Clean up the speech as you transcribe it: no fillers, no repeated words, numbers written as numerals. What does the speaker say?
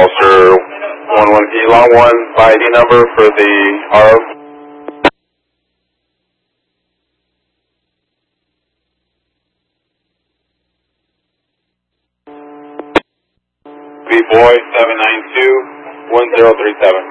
Officer 11 Elon 1 by ID number for the RO. B boy 792-1037.